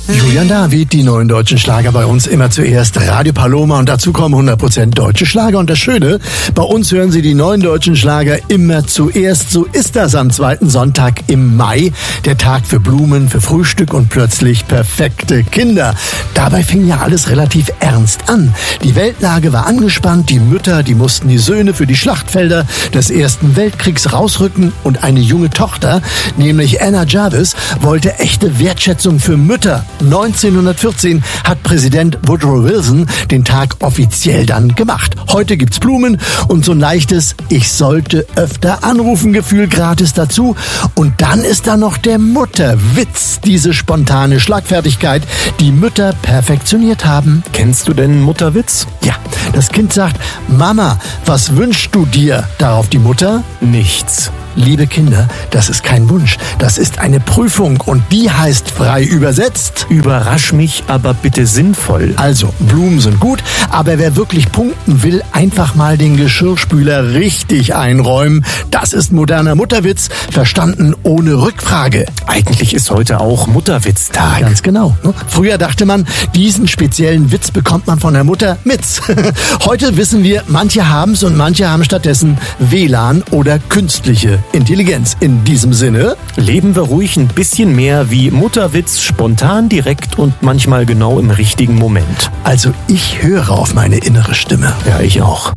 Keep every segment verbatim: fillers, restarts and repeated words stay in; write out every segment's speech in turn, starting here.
Julian David, die neuen deutschen Schlager bei uns immer zuerst. Radio Paloma und dazu kommen hundert Prozent deutsche Schlager. Und das Schöne, bei uns hören Sie die neuen deutschen Schlager immer zuerst. So ist das am zweiten Sonntag im Mai. Der Tag für Blumen, für Frühstück und plötzlich perfekte Kinder. Dabei fing ja alles relativ ernst an. Die Weltlage war angespannt. Die Mütter, die mussten die Söhne für die Schlachtfelder des Ersten Weltkriegs rausrücken. Und eine junge Tochter, nämlich Anna Jarvis, wollte echte Wertschätzung für Mütter. neunzehnhundertvierzehn hat Präsident Woodrow Wilson den Tag offiziell dann gemacht. Heute gibt's Blumen und so ein leichtes Ich sollte öfter anrufen Gefühl gratis dazu. Und dann ist da noch der Mutterwitz, diese spontane Schlagfertigkeit, die Mütter perfektioniert haben. Kennst du denn Mutterwitz? Ja, das Kind sagt, Mama, was wünschst du dir? Darauf die Mutter, nichts. Liebe Kinder, das ist kein Wunsch, das ist eine Prüfung und die heißt frei übersetzt: Überrasch mich, aber bitte sinnvoll. Also, Blumen sind gut, aber wer wirklich punkten will, einfach mal den Geschirrspüler richtig einräumen. Das ist moderner Mutterwitz, verstanden ohne Rückfrage. Eigentlich ist heute auch Mutterwitztag. Ganz genau. Früher dachte man, diesen speziellen Witz bekommt man von der Mutter mit. Heute wissen wir, manche haben's und manche haben stattdessen W L A N oder künstliche Intelligenz. In diesem Sinne, leben wir ruhig ein bisschen mehr wie Mutterwitz, spontan, direkt und manchmal genau im richtigen Moment. Also ich höre auf meine innere Stimme. Ja, ich auch.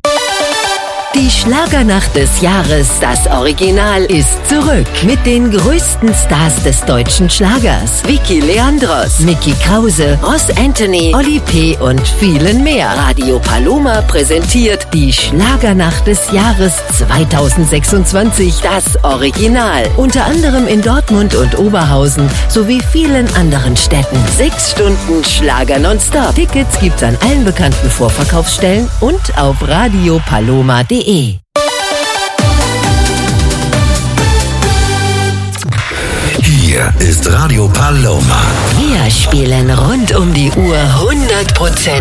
Die Schlagernacht des Jahres, das Original, ist zurück. Mit den größten Stars des deutschen Schlagers. Vicky Leandros, Mickey Krause, Ross Anthony, Oli P. und vielen mehr. Radio Paloma präsentiert die Schlagernacht des Jahres zweitausendsechsundzwanzig, das Original. Unter anderem in Dortmund und Oberhausen sowie vielen anderen Städten. Sechs Stunden Schlager nonstop. Tickets gibt's an allen bekannten Vorverkaufsstellen und auf radio paloma punkt de. Hier ist Radio Paloma. Wir spielen rund um die Uhr hundert Prozent